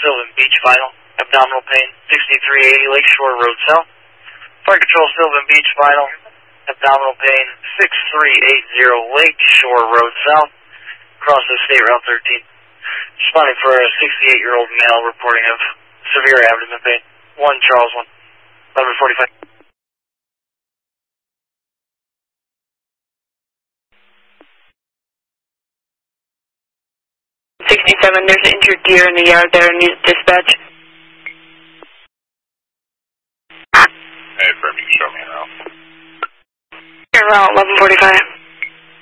Sylvan Beach Vital. Abdominal pain, 6380 Lakeshore Road South. Fire Control Sylvan Beach Vital. Abdominal pain, 6380 Lakeshore Road South. Across the State Route 13. Responding for a 68-year-old male reporting of severe abdomen pain. 1 Charles 1. 1145. 67, there's an injured deer in the yard there, needs dispatch. Hey, Fred, you can show me around. Around 1145.